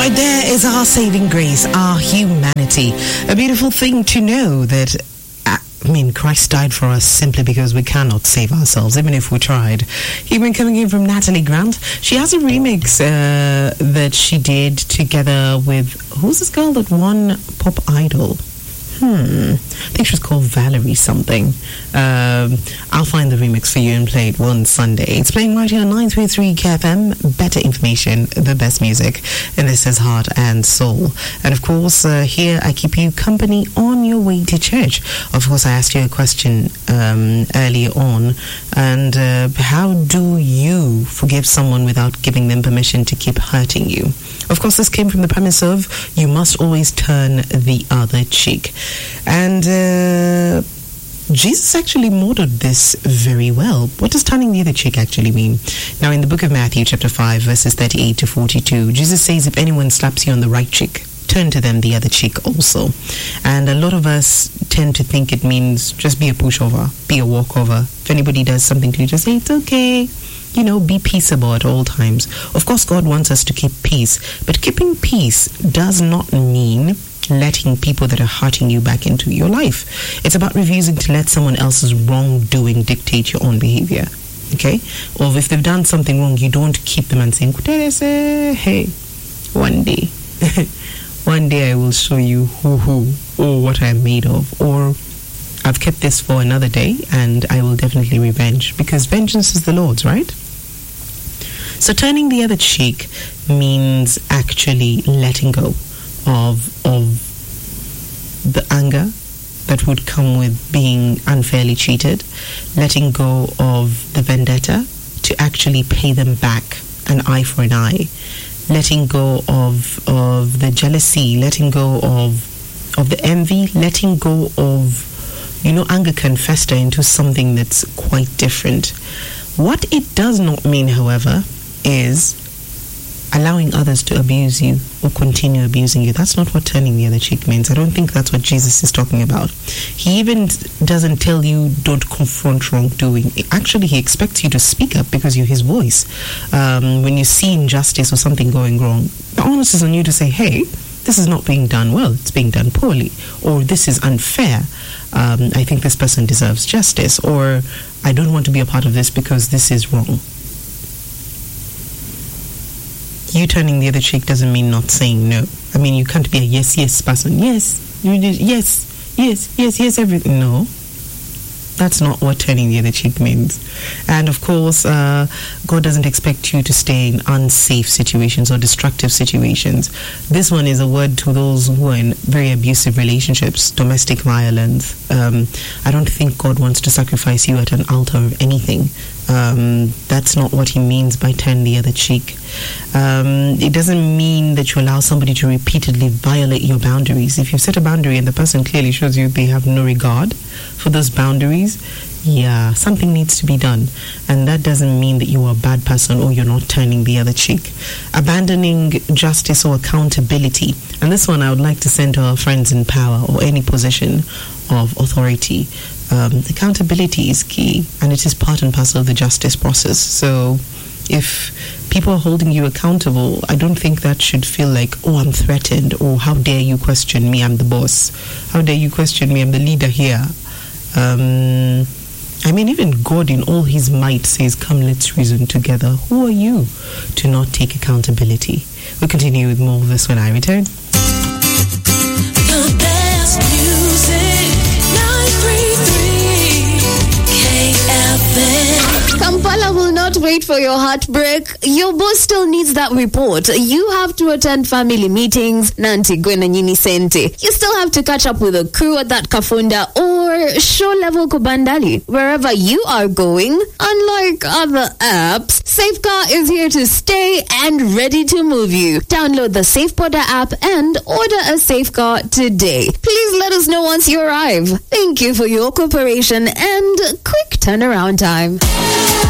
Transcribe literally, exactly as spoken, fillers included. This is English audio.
Right there is our saving grace, our humanity. A beautiful thing to know that, I mean, Christ died for us simply because we cannot save ourselves, even if we tried. Even coming in from Natalie Grant. She has a remix uh, that she did together with, who's this girl that won Pop Idol? Hmm, I think she was called Valerie something. Um, I'll find the remix for you and play it one Sunday. It's playing right here on nine three three K F M. Better information, the best music. And this is Heart and Soul. And of course, uh, here I keep you company on your way to church. Of course, I asked you a question um, earlier on. And uh, how do you forgive someone without giving them permission to keep hurting you? Of course, this came from the premise of you must always turn the other cheek. And uh, Jesus actually modeled this very well. What does turning the other cheek actually mean? Now, in the book of Matthew, chapter five, verses thirty-eight to forty-two, Jesus says, if anyone slaps you on the right cheek, turn to them the other cheek also. And a lot of us tend to think it means just be a pushover, be a walkover. If anybody does something to you, just say, it's okay. You know, be peaceable at all times. Of course, God wants us to keep peace. But keeping peace does not mean letting people that are hurting you back into your life. It's about refusing to let someone else's wrongdoing dictate your own behavior. Okay? Or if they've done something wrong, you don't keep them and saying, hey, one day, one day I will show you who who or what I'm made of. Or I've kept this for another day and I will definitely revenge, because vengeance is the Lord's, right? So turning the other cheek means actually letting go of of the anger that would come with being unfairly cheated, letting go of the vendetta to actually pay them back, an eye for an eye, letting go of of the jealousy, letting go of of the envy, letting go of, you know, anger can fester into something that's quite different. What it does not mean, however, is allowing others to abuse you or continue abusing you. That's not what turning the other cheek means. I don't think that's what Jesus is talking about. He even doesn't tell you don't confront wrongdoing. Actually, he expects you to speak up because you're his voice. Um, when you see injustice or something going wrong, the onus is on you to say, hey, this is not being done well, it's being done poorly, or this is unfair. Um, I think this person deserves justice, or I don't want to be a part of this because this is wrong. You turning the other cheek doesn't mean not saying no. I mean, you can't be a yes, yes person. Yes, you did, yes, yes, yes, yes, everything. No, that's not what turning the other cheek means. And of course, uh, God doesn't expect you to stay in unsafe situations or destructive situations. This one is a word to those who are in very abusive relationships, domestic violence. Um, I don't think God wants to sacrifice you at an altar of anything. Um, that's not what he means by turn the other cheek. Um, it doesn't mean that you allow somebody to repeatedly violate your boundaries. If you set a boundary and the person clearly shows you they have no regard for those boundaries, yeah, something needs to be done. And that doesn't mean that you are a bad person or you're not turning the other cheek. Abandoning justice or accountability. And this one I would like to send to our friends in power or any position of authority. Um, accountability is key, and it is part and parcel of the justice process. So if people are holding you accountable, I don't think that should feel like, oh, I'm threatened, or how dare you question me, I'm the boss. How dare you question me, I'm the leader here. Um, I mean, even God in all his might says, come, let's reason together. Who are you to not take accountability? We'll continue with more of this when I return. The best music, nine three three K F M. Kampala will not wait for your heartbreak. Your boss still needs that report. You have to attend family meetings, Nanti Gwena Nyini Sente. You still have to catch up with the crew at that Kafunda or show level Kubandali. Wherever you are going, unlike other apps, Safecar is here to stay and ready to move you. Download the SafePodder app and order a Safecar today. Please let us know once you arrive. Thank you for your cooperation and quick turnaround time.